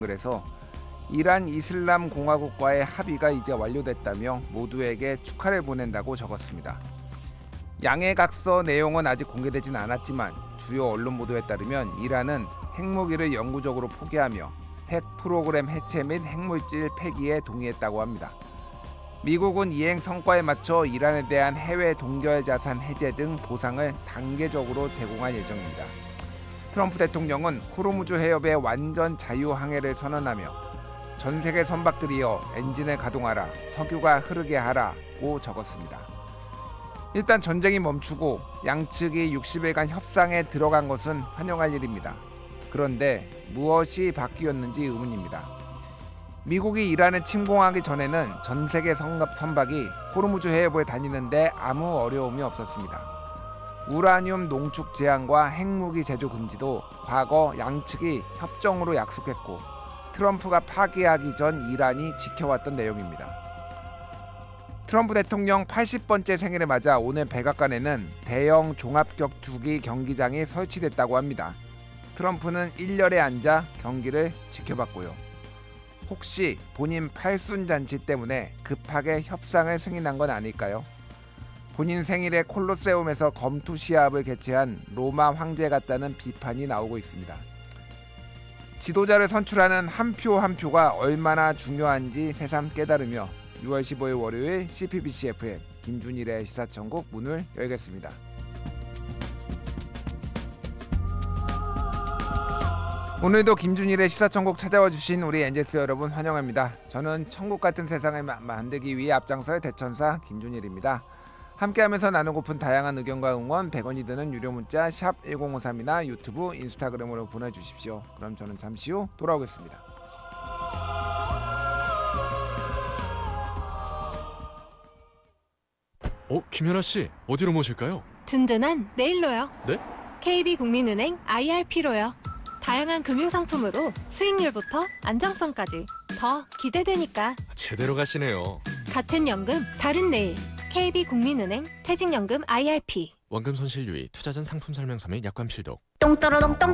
그래서 이란 이슬람 공화국과의 합의가 이제 완료됐다며 모두에게 축하를 보낸다고 적었습니다. 양해각서 내용은 아직 공개되진 않았지만 주요 언론 보도에 따르면 이란은 핵무기를 영구적으로 포기하며 핵 프로그램 해체 및 핵물질 폐기에 동의했다고 합니다. 미국은 이행 성과에 맞춰 이란에 대한 해외 동결 자산 해제 등 보상을 단계적으로 제공할 예정입니다. 트럼프 대통령은 호르무즈 해협의 완전 자유 항해를 선언하며 전 세계 선박들이여 엔진을 가동하라, 석유가 흐르게 하라고 적었습니다. 일단 전쟁이 멈추고 양측이 60일간 협상에 들어간 것은 환영할 일입니다. 그런데 무엇이 바뀌었는지 의문입니다. 미국이 이란을 침공하기 전에는 전 세계 선박이 호르무즈 해협을 다니는데 아무 어려움이 없었습니다. 우라늄 농축 제한과 핵무기 제조 금지도 과거 양측이 협정으로 약속했고 트럼프가 파기하기 전 이란이 지켜왔던 내용입니다. 트럼프 대통령 80번째 생일을 맞아 오늘 백악관에는 대형 종합격투기 경기장이 설치됐다고 합니다. 트럼프는 1열에 앉아 경기를 지켜봤고요. 혹시 본인 팔순잔치 때문에 급하게 협상을 승인한 건 아닐까요? 본인 생일에 콜로세움에서 검투 시합을 개최한 로마 황제 같다는 비판이 나오고 있습니다. 지도자를 선출하는 한 표 한 표가 얼마나 중요한지 새삼 깨달으며 6월 15일 월요일 CPBC FM 김준일의 시사천국 문을 열겠습니다. 오늘도 김준일의 시사천국 찾아와 주신 우리 엔젤스 여러분 환영합니다. 저는 천국 같은 세상을 만들기 위해 앞장서의 대천사 김준일입니다. 함께하면서 나누고픈 다양한 의견과 응원 100원이 드는 유료 문자 샵 1053이나 유튜브, 인스타그램으로 보내주십시오. 그럼 저는 잠시 후 돌아오겠습니다. 김연아 씨, 어디로 모실까요? 든든한 내일로요. 네? KB국민은행 IRP로요. 다양한 금융상품으로 수익률부터 안정성까지 더 기대되니까. 제대로 가시네요. 같은 연금, 다른 내일. KB국민은행 퇴직연금 IRP. 원금 손실 유의, 투자 전 상품 설명서 및 약관 필독. 똥떠러덩 똥